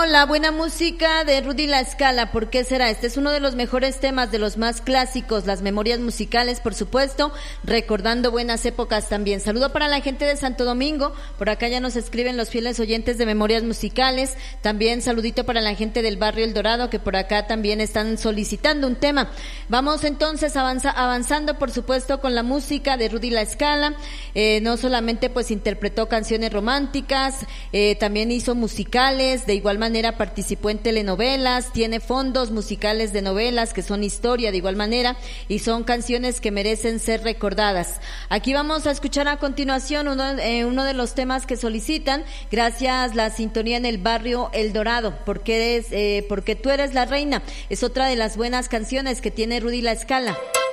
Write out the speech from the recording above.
la buena música de Rudy La Scala. ¿Por qué será? Este es uno de los mejores temas, de los más clásicos, las memorias musicales, por supuesto, recordando buenas épocas también. Saludo para la gente de Santo Domingo, por acá ya nos escriben los fieles oyentes de memorias musicales. También saludito para la gente del barrio El Dorado, que por acá también están solicitando un tema. Vamos entonces avanzando, por supuesto, con la música de Rudy La Scala. No solamente pues interpretó canciones románticas, también hizo musicales, de igual manera participó en telenovelas, tiene fondos musicales de novelas que son historia de igual manera y son canciones que merecen ser recordadas. Aquí vamos a escuchar a continuación uno de los temas que solicitan, gracias la sintonía en el barrio El Dorado, porque tú eres la reina, es otra de las buenas canciones que tiene Rudy La Scala.